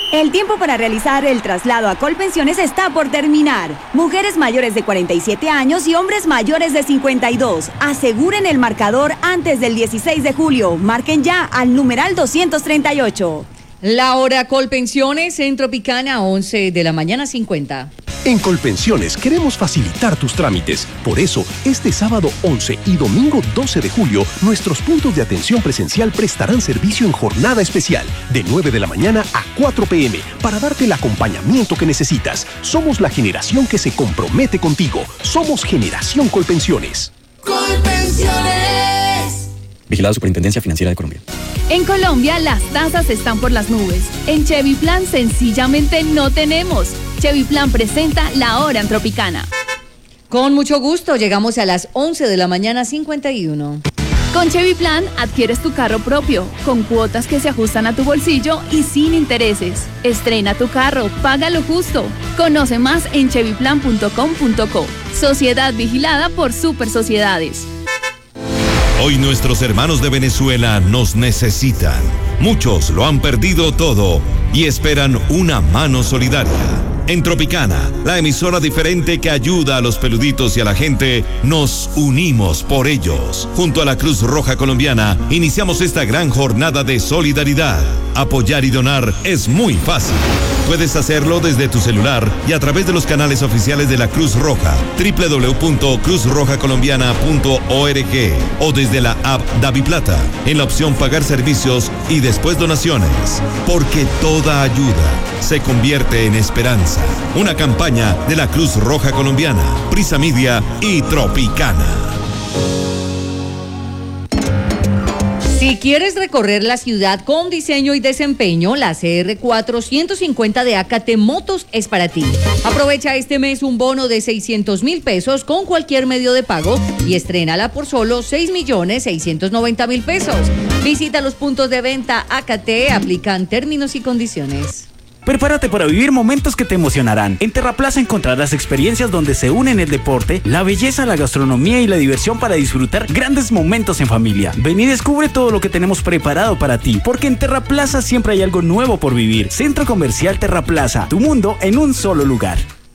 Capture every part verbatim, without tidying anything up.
El tiempo para realizar el traslado a Colpensiones está por terminar. Mujeres mayores de cuarenta y siete años y hombres mayores de cincuenta y dos. Aseguren el marcador antes del dieciséis de julio. Marquen ya al numeral doscientos treinta y ocho. La hora Colpensiones en Tropicana, once de la mañana cincuenta. En Colpensiones queremos facilitar tus trámites. Por eso, este sábado once y domingo doce de julio, nuestros puntos de atención presencial prestarán servicio en jornada especial, de nueve de la mañana a cuatro pe eme, para darte el acompañamiento que necesitas. Somos la generación que se compromete contigo. Somos Generación Colpensiones. Colpensiones. Vigilado Superintendencia Financiera de Colombia. En Colombia las tasas están por las nubes. En Chevy Plan sencillamente no tenemos. Chevy Plan presenta La Hora en Tropicana. Con mucho gusto, llegamos a las once de la mañana cincuenta y uno. Con Chevy Plan adquieres tu carro propio, con cuotas que se ajustan a tu bolsillo y sin intereses. Estrena tu carro, paga lo justo. Conoce más en chevy plan punto com punto co. Sociedad vigilada por Super Sociedades. Hoy nuestros hermanos de Venezuela nos necesitan. Muchos lo han perdido todo y esperan una mano solidaria. En Tropicana, la emisora diferente que ayuda a los peluditos y a la gente, nos unimos por ellos. Junto a la Cruz Roja Colombiana, iniciamos esta gran jornada de solidaridad. Apoyar y donar es muy fácil. Puedes hacerlo desde tu celular y a través de los canales oficiales de la Cruz Roja, doble u doble u doble u punto cruz roja colombiana punto org, o desde la app DaviPlata, en la opción Pagar Servicios y después Donaciones. Porque toda ayuda se convierte en esperanza. Una campaña de la Cruz Roja Colombiana, Prisa Media y Tropicana. Si quieres recorrer la ciudad con diseño y desempeño, la ce erre cuatrocientos cincuenta de A K T Motos es para ti. Aprovecha este mes un bono de seiscientos mil pesos con cualquier medio de pago y estrénala por solo seis millones seiscientos noventa mil pesos. Visita los puntos de venta A K T, aplican términos y condiciones. Prepárate para vivir momentos que te emocionarán. En Terraplaza encontrarás experiencias donde se unen el deporte, la belleza, la gastronomía y la diversión para disfrutar grandes momentos en familia. Ven y descubre todo lo que tenemos preparado para ti, porque en Terraplaza siempre hay algo nuevo por vivir. Centro Comercial Terraplaza, tu mundo en un solo lugar.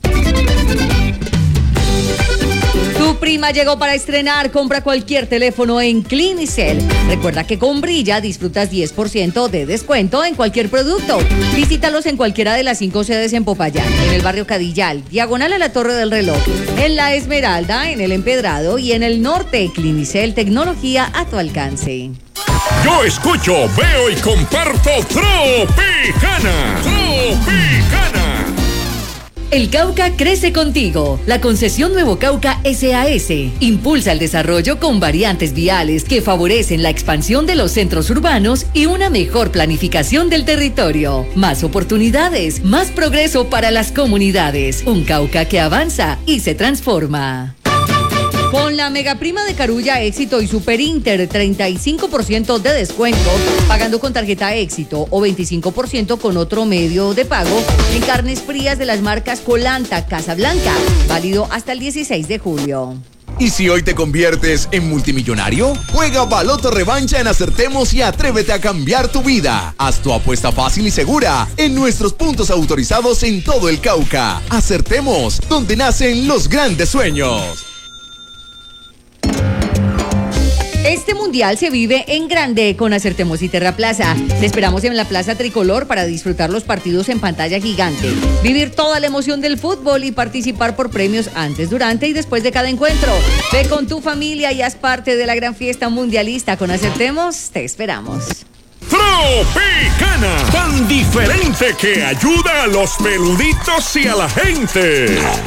Tu prima llegó para estrenar. Compra cualquier teléfono en Clinicel. Recuerda que con Brilla disfrutas diez por ciento de descuento en cualquier producto. Visítalos en cualquiera de las cinco sedes en Popayán, en el barrio Cadillal, diagonal a la Torre del Reloj, en La Esmeralda, en el Empedrado y en el norte. Clinicel, tecnología a tu alcance. Yo escucho, veo y comparto Tropicana. Tropicana. El Cauca crece contigo. La concesión Nuevo Cauca ese a ese impulsa el desarrollo con variantes viales que favorecen la expansión de los centros urbanos y una mejor planificación del territorio. Más oportunidades, más progreso para las comunidades. Un Cauca que avanza y se transforma. Con la megaprima de Carulla Éxito y Super Inter, treinta y cinco por ciento de descuento, pagando con tarjeta Éxito o veinticinco por ciento con otro medio de pago en carnes frías de las marcas Colanta, Casablanca, válido hasta el dieciséis de julio. ¿Y si hoy te conviertes en multimillonario? Juega Baloto Revancha en Acertemos y atrévete a cambiar tu vida. Haz tu apuesta fácil y segura en nuestros puntos autorizados en todo el Cauca. Acertemos, donde nacen los grandes sueños. Este mundial se vive en grande con Acertemos y Terraplaza. Te esperamos en la Plaza Tricolor para disfrutar los partidos en pantalla gigante, vivir toda la emoción del fútbol y participar por premios antes, durante y después de cada encuentro. Ve con tu familia y haz parte de la gran fiesta mundialista. Con Acertemos, te esperamos. Tropicana, tan diferente que ayuda a los peluditos y a la gente.